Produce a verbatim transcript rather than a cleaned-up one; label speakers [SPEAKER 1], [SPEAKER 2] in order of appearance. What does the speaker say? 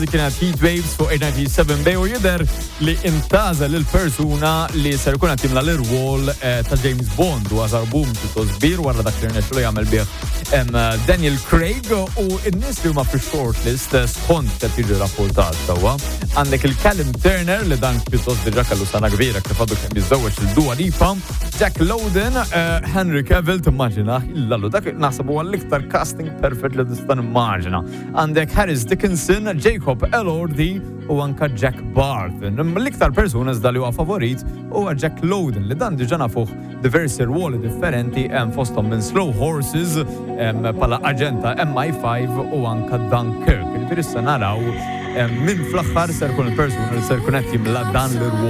[SPEAKER 1] li kienet Heat Waves fuq eight ninety-seven Bay u jidher li intażel lil-persuna li ser ikun qed jimla l-irwol ta' James Bond u għażar boom pjuttost kbir wara dak li rnexxielu jagħmel bih Daniel Craig u n-nies li huma fix-shortlist skont qed jiġi rapportat sewwa. Għandek il-Callum Turner li dan pjuttost diġà kellu sena kbira kif għadu kien jiżżewweġ il-Dua Lipa, Jack Lowden, Henry Cavill timmaġina illallu dak naħseb huwa l-iktar casting perfect li tista' nimmaġina. Għandek Harris Dickinson, Jacob Elordi u anka Jack Barton. L-iktar persuna iżda li huwa favorit huwa Jack Lowden li dan diġà nafuh diversi ruoli differenti hemm fosthom minn Slow Horses pala aġenta M I five u anka Dunkirk. Il-vir issa naraw min fl-aħħar ser kun il-persuna li ser kun qed jimla dan l-irwol.